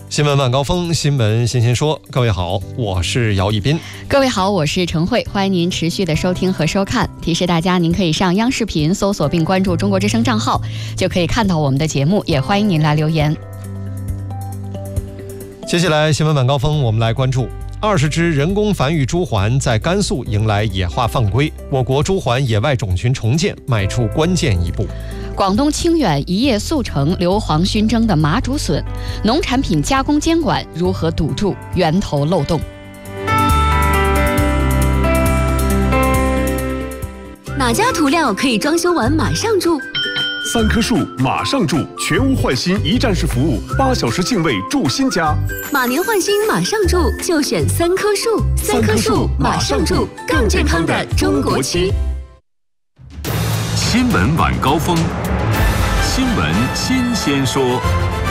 新闻晚高峰，新闻新鲜说。各位好，我是姚一斌。 各位好，我是陈慧，欢迎您持续的收听和收看。提示大家，您可以上央视频搜索并关注中国之声账号，就可以看到我们的节目，也欢迎您来留言。 接下来新闻晚高峰，我们来关注20只人工繁育朱鹮在甘肃迎来野化放归，我国朱鹮野外种群重建迈出关键一步。 广东清远一夜速成硫磺熏蒸的麻竹笋，农产品加工监管如何堵住源头漏洞？ 哪家涂料可以装修完马上住 ？3棵树马上住，全屋换新一站式服务，8小时净位住新家。 马年换新马上住，就选3棵树。3棵树马上住，更健康的中国区。 新闻晚高峰，新闻新鲜说。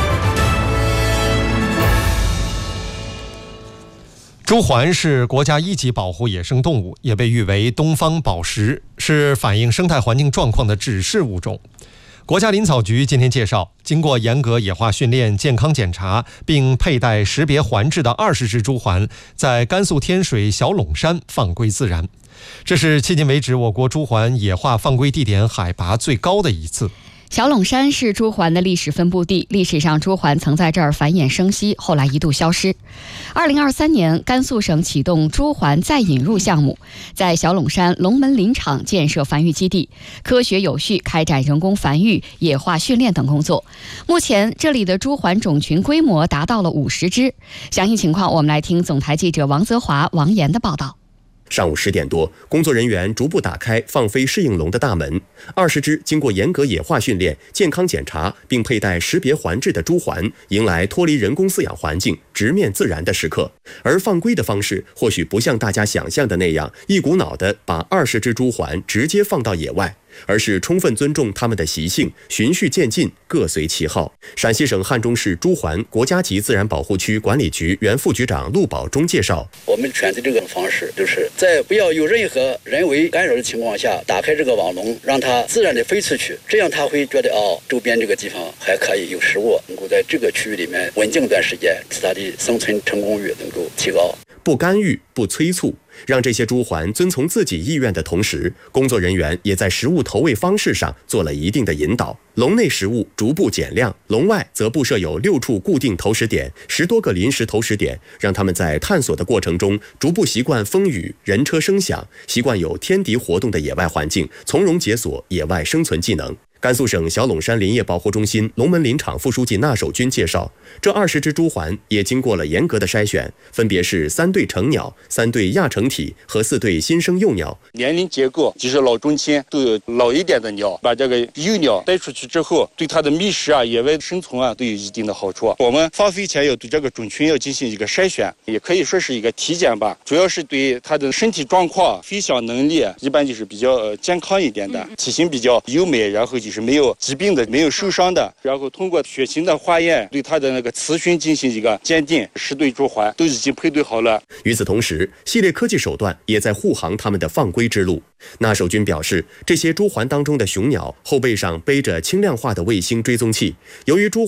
朱鹮是国家1级保护野生动物，也被誉为东方宝石，是反映生态环境状况的指示物种。国家林草局今天介绍，经过严格野化训练、健康检查，并佩戴识别环质的20只朱鹮，在甘肃天水小陇山放归自然。这是迄今为止我国朱鹮野化放归地点海拔最高的一次。 小陇山是朱鹮的历史分布地，历史上朱鹮曾在这儿繁衍生息，后来一度消失。2023年，甘肃省启动朱鹮再引入项目，在小陇山龙门林场建设繁育基地，科学有序开展人工繁育、野化训练等工作。目前，这里的朱鹮种群规模达到了50只。详细情况，我们来听总台记者王泽华、王岩的报道。 上午10点多，工作人员逐步打开放飞适应笼的大门，20只经过严格野化训练、健康检查并佩戴识别环质的朱鹮，迎来脱离人工饲养环境、直面自然的时刻。而放归的方式或许不像大家想象的那样，一股脑地把20只朱鹮直接放到野外，而是充分尊重它们的习性，循序渐进，各随其好。陕西省汉中市朱鹮国家级自然保护区管理局原副局长陆宝忠介绍， 我们选择这个方式，就是在不要有任何人为干扰的情况下，打开这个网笼，让它自然的飞出去，这样它会觉得周边这个地方还可以有食物，能够在这个区域里面稳定一段时间，使它的生存成功率能够提高。 不干预，不催促，让这些朱鹮遵从自己意愿的同时，工作人员也在食物投喂方式上做了一定的引导。笼内食物逐步减量，笼外则布设有6处固定投食点、10多个临时投食点，让他们在探索的过程中逐步习惯风雨、人车声响，习惯有天敌活动的野外环境，从容解锁野外生存技能。甘肃省小陇山林业保护中心龙门林场副书记纳守军介绍，这20只朱鹮也经过了严格的筛选，分别是3对成鸟、3对亚成体和4对新生幼鸟。 年龄结构就是老中青，都有老一点的鸟，把这个幼鸟带出去之后，对它的觅食野外生存都有一定的好处。我们放飞前要对这个种群要进行一个筛选，也可以说是一个体检吧，主要是对它的身体状况、飞翔能力，一般就是比较健康一点的，体型比较优美，然后就是没有疾病的、没有受伤的，然后通过血型的化验对它的那个雌雄进行一个鉴定，10对朱鹮都已经配对好了。 与此同时，系列科技手段也在护航他们的放归之路。纳守军表示，这些朱鹮当中的雄鸟后背上背着轻量化的卫星追踪器，由于朱